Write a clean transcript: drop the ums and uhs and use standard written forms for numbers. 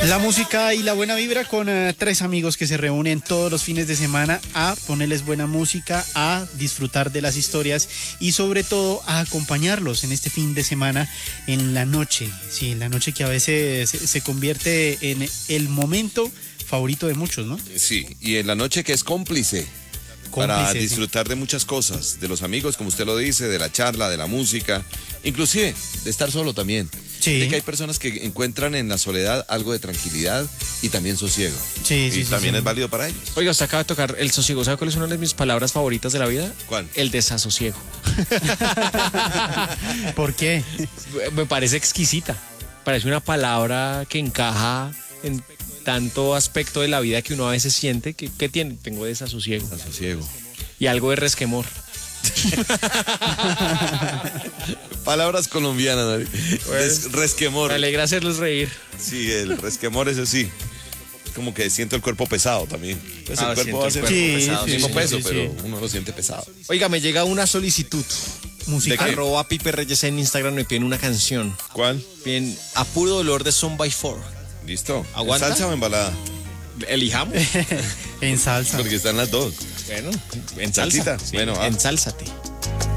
La música y la buena vibra con tres amigos que se reúnen todos los fines de semana a ponerles buena música, a disfrutar de las historias y sobre todo a acompañarlos en este fin de semana en la noche. Sí, en la noche que a veces se convierte en el momento favorito de muchos, ¿no? Sí, y en la noche que es cómplice. Para Sí. disfrutar de muchas cosas, de los amigos, como usted lo dice, de la charla, de la música, inclusive de estar solo también. Sí. De que hay personas que encuentran en la soledad algo de tranquilidad y también sosiego. Sí, y también es válido para ellos. Oiga, usted acaba de tocar el sosiego. ¿Sabe cuál es una de mis palabras favoritas de la vida? ¿Cuál? El desasosiego. ¿Por qué? Me parece exquisita. Parece una palabra que encaja en tanto aspecto de la vida que uno a veces siente que tiene. Tengo desasosiego. Desasosiego. Y algo de resquemor. Palabras colombianas, David. Resquemor. Me alegra hacerlos reír. Sí, el resquemor, eso sí. Es como que siento el cuerpo pesado también. Pues el cuerpo va a ser pesado. mismo peso, sí, pero sí. uno lo siente pesado. Oiga, me llega una solicitud. Música. ¿De qué? Arroba Pipe Reyes en Instagram me piden una canción. ¿Cuál? Piden A Puro Dolor de Son by Four. ¿Listo? ¿Aguanta? ¿En salsa o en balada? Elijamos. En salsa. Porque están las dos. Bueno, en Salsita. salsa. Sí, Bueno, ensálzate.